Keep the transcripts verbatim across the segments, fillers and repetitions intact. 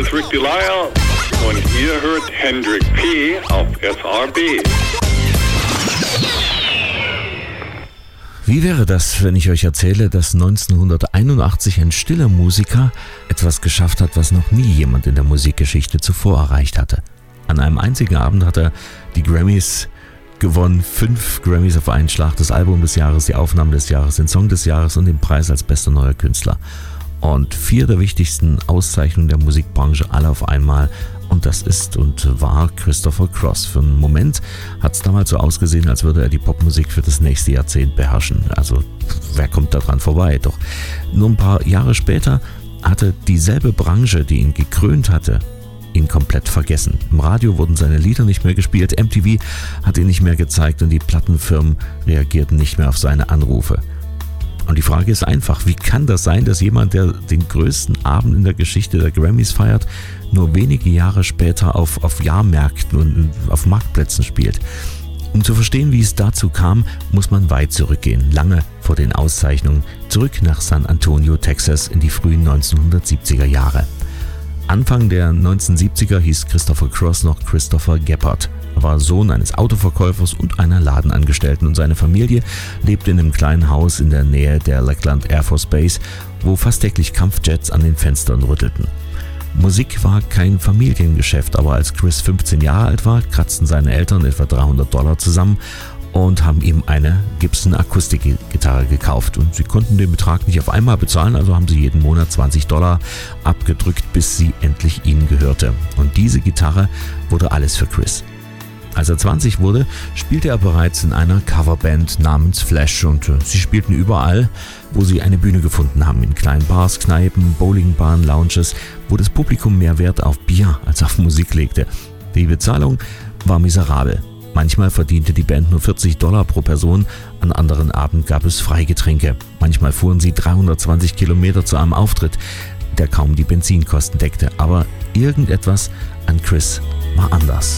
ist Rick Delisle und ihr hört Hendrik P. auf S R B. Wie wäre das, wenn ich euch erzähle, dass neunzehnhunderteinundachtzig ein stiller Musiker etwas geschafft hat, was noch nie jemand in der Musikgeschichte zuvor erreicht hatte? An einem einzigen Abend hat er die Grammys gewonnen, fünf Grammys auf einen Schlag, das Album des Jahres, die Aufnahme des Jahres, den Song des Jahres und den Preis als bester neuer Künstler. Und vier der wichtigsten Auszeichnungen der Musikbranche alle auf einmal. Und das ist und war Christopher Cross. Für einen Moment hat es damals so ausgesehen, als würde er die Popmusik für das nächste Jahrzehnt beherrschen. Also wer kommt da dran vorbei? Doch nur ein paar Jahre später hatte dieselbe Branche, die ihn gekrönt hatte, ihn komplett vergessen. Im Radio wurden seine Lieder nicht mehr gespielt, M T V hat ihn nicht mehr gezeigt und die Plattenfirmen reagierten nicht mehr auf seine Anrufe. Und die Frage ist einfach, wie kann das sein, dass jemand, der den größten Abend in der Geschichte der Grammys feiert, nur wenige Jahre später auf, auf Jahrmärkten und auf Marktplätzen spielt? Um zu verstehen, wie es dazu kam, muss man weit zurückgehen, lange vor den Auszeichnungen, zurück nach San Antonio, Texas in die frühen neunzehnhundertsiebziger Jahre. Anfang der neunzehnhundertsiebziger hieß Christopher Cross noch Christopher Gebhardt. Er war Sohn eines Autoverkäufers und einer Ladenangestellten und seine Familie lebte in einem kleinen Haus in der Nähe der Lackland Air Force Base, wo fast täglich Kampfjets an den Fenstern rüttelten. Musik war kein Familiengeschäft, aber als Chris fünfzehn Jahre alt war, kratzten seine Eltern etwa dreihundert Dollar zusammen und haben ihm eine Gibson Akustikgitarre gekauft. Und sie konnten den Betrag nicht auf einmal bezahlen, also haben sie jeden Monat zwanzig Dollar abgedrückt, bis sie endlich ihnen gehörte. Und diese Gitarre wurde alles für Chris. Als er zwanzig wurde, spielte er bereits in einer Coverband namens Flash und sie spielten überall, wo sie eine Bühne gefunden haben, in kleinen Bars, Kneipen, Bowlingbahnen, Lounges, wo das Publikum mehr Wert auf Bier als auf Musik legte. Die Bezahlung war miserabel. Manchmal verdiente die Band nur vierzig Dollar pro Person, an anderen Abenden gab es Freigetränke. Manchmal fuhren sie dreihundertzwanzig Kilometer zu einem Auftritt, der kaum die Benzinkosten deckte. Aber irgendetwas an Chris war anders.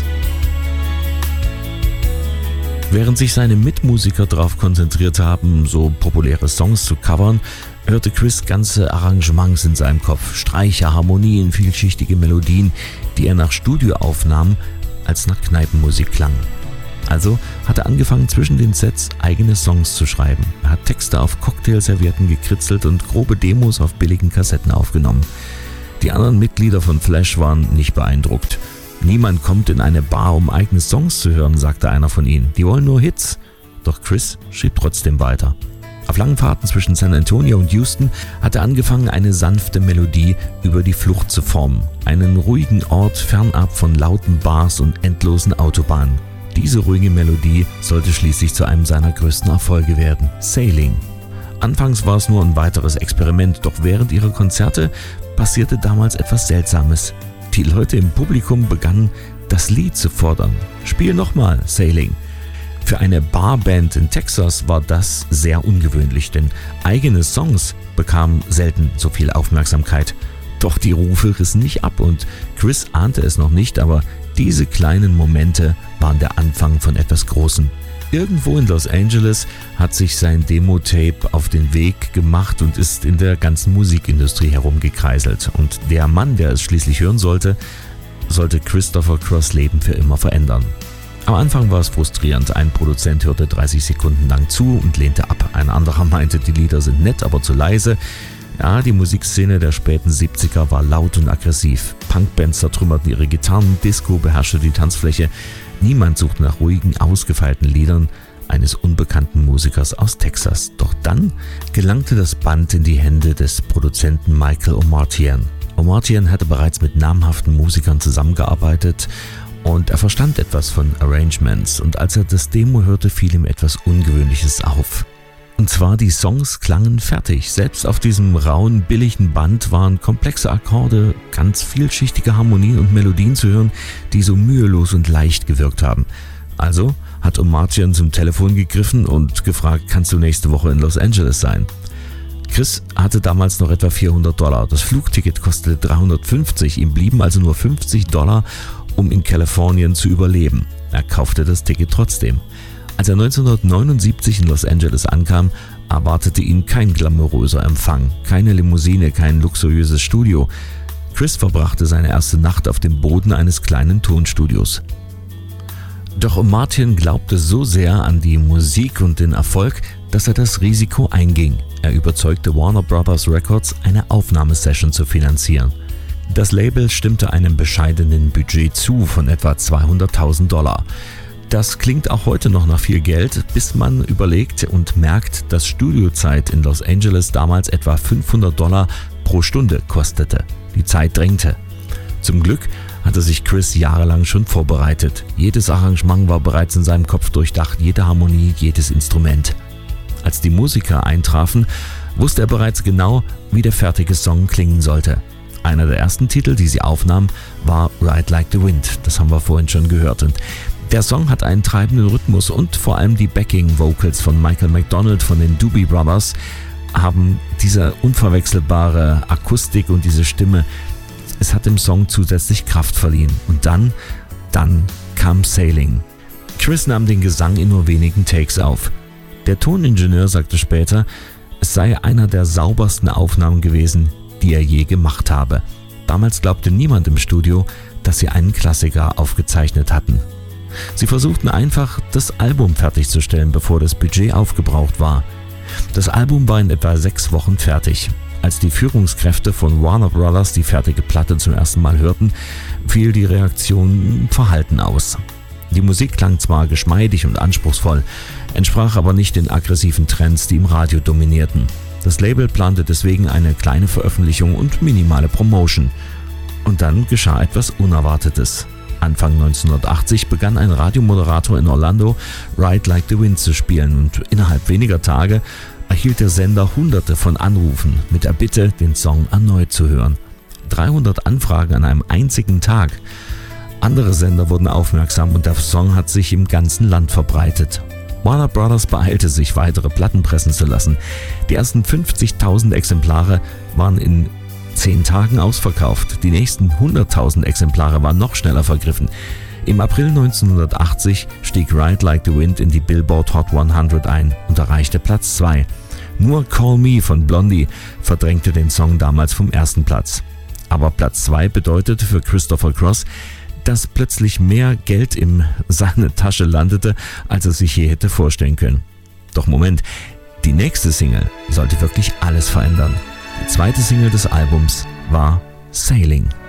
Während sich seine Mitmusiker darauf konzentriert haben, so populäre Songs zu covern, hörte Chris ganze Arrangements in seinem Kopf, Streicher, Harmonien, vielschichtige Melodien, die er nach Studioaufnahmen als nach Kneipenmusik klangen. Also hat er angefangen, zwischen den Sets eigene Songs zu schreiben. Er hat Texte auf Cocktailservietten gekritzelt und grobe Demos auf billigen Kassetten aufgenommen. Die anderen Mitglieder von Flash waren nicht beeindruckt. Niemand kommt in eine Bar, um eigene Songs zu hören, sagte einer von ihnen. Die wollen nur Hits. Doch Chris schrieb trotzdem weiter. Auf langen Fahrten zwischen San Antonio und Houston hat er angefangen, eine sanfte Melodie über die Flucht zu formen. Einen ruhigen Ort fernab von lauten Bars und endlosen Autobahnen. Diese ruhige Melodie sollte schließlich zu einem seiner größten Erfolge werden: Sailing. Anfangs war es nur ein weiteres Experiment, doch während ihrer Konzerte passierte damals etwas Seltsames. Die Leute im Publikum begannen, das Lied zu fordern. Spiel nochmal Sailing. Für eine Barband in Texas war das sehr ungewöhnlich, denn eigene Songs bekamen selten so viel Aufmerksamkeit. Doch die Rufe rissen nicht ab und Chris ahnte es noch nicht, aber diese kleinen Momente waren der Anfang von etwas Großem. Irgendwo in Los Angeles hat sich sein Demo-Tape auf den Weg gemacht und ist in der ganzen Musikindustrie herumgekreiselt. Und der Mann, der es schließlich hören sollte, sollte Christopher Cross' Leben für immer verändern. Am Anfang war es frustrierend. Ein Produzent hörte dreißig Sekunden lang zu und lehnte ab. Ein anderer meinte, die Lieder sind nett, aber zu leise. Ja, die Musikszene der späten siebziger war laut und aggressiv. Punkbands zertrümmerten ihre Gitarren, Disco beherrschte die Tanzfläche. Niemand suchte nach ruhigen, ausgefeilten Liedern eines unbekannten Musikers aus Texas. Doch dann gelangte das Band in die Hände des Produzenten Michael Omartian. Omartian hatte bereits mit namhaften Musikern zusammengearbeitet und er verstand etwas von Arrangements. Und als er das Demo hörte, fiel ihm etwas Ungewöhnliches auf. Und zwar, die Songs klangen fertig. Selbst auf diesem rauen, billigen Band waren komplexe Akkorde, ganz vielschichtige Harmonien und Melodien zu hören, die so mühelos und leicht gewirkt haben. Also hat Omartian zum Telefon gegriffen und gefragt, kannst du nächste Woche in Los Angeles sein? Chris hatte damals noch etwa vierhundert Dollar. Das Flugticket kostete dreihundertfünfzig. Ihm blieben also nur fünfzig Dollar, um in Kalifornien zu überleben. Er kaufte das Ticket trotzdem. Als er neunzehnhundertneunundsiebzig in Los Angeles ankam, erwartete ihn kein glamouröser Empfang, keine Limousine, kein luxuriöses Studio. Chris verbrachte seine erste Nacht auf dem Boden eines kleinen Tonstudios. Doch Martin glaubte so sehr an die Musik und den Erfolg, dass er das Risiko einging. Er überzeugte Warner Brothers Records, eine Aufnahmesession zu finanzieren. Das Label stimmte einem bescheidenen Budget zu von etwa zweihunderttausend Dollar. Das klingt auch heute noch nach viel Geld, bis man überlegt und merkt, dass Studiozeit in Los Angeles damals etwa fünfhundert Dollar pro Stunde kostete. Die Zeit drängte. Zum Glück hatte sich Chris jahrelang schon vorbereitet. Jedes Arrangement war bereits in seinem Kopf durchdacht, jede Harmonie, jedes Instrument. Als die Musiker eintrafen, wusste er bereits genau, wie der fertige Song klingen sollte. Einer der ersten Titel, die sie aufnahmen, war Ride Like the Wind. Das haben wir vorhin schon gehört. Und der Song hat einen treibenden Rhythmus und vor allem die Backing-Vocals von Michael McDonald von den Doobie Brothers haben diese unverwechselbare Akustik und diese Stimme. Es hat dem Song zusätzlich Kraft verliehen. Und dann, dann kam Sailing. Chris nahm den Gesang in nur wenigen Takes auf. Der Toningenieur sagte später, es sei einer der saubersten Aufnahmen gewesen, die er je gemacht habe. Damals glaubte niemand im Studio, dass sie einen Klassiker aufgezeichnet hatten. Sie versuchten einfach, das Album fertigzustellen, bevor das Budget aufgebraucht war. Das Album war in etwa sechs Wochen fertig. Als die Führungskräfte von Warner Brothers die fertige Platte zum ersten Mal hörten, fiel die Reaktion verhalten aus. Die Musik klang zwar geschmeidig und anspruchsvoll, entsprach aber nicht den aggressiven Trends, die im Radio dominierten. Das Label plante deswegen eine kleine Veröffentlichung und minimale Promotion. Und dann geschah etwas Unerwartetes. Anfang neunzehnhundertachtzig begann ein Radiomoderator in Orlando Ride Like the Wind zu spielen und innerhalb weniger Tage erhielt der Sender hunderte von Anrufen mit der Bitte, den Song erneut zu hören. dreihundert Anfragen an einem einzigen Tag. Andere Sender wurden aufmerksam und der Song hat sich im ganzen Land verbreitet. Warner Brothers beeilte sich, weitere Platten pressen zu lassen. Die ersten fünfzigtausend Exemplare waren in zehn Tagen ausverkauft. Die nächsten hunderttausend Exemplare waren noch schneller vergriffen. Im April neunzehnhundertachtzig stieg Ride Like the Wind in die Billboard Hot hundert ein und erreichte Platz zwei. Nur Call Me von Blondie verdrängte den Song damals vom ersten Platz. Aber Platz zwei bedeutete für Christopher Cross, dass plötzlich mehr Geld in seine Tasche landete, als er sich je hätte vorstellen können. Doch Moment, die nächste Single sollte wirklich alles verändern. Die zweite Single des Albums war Sailing.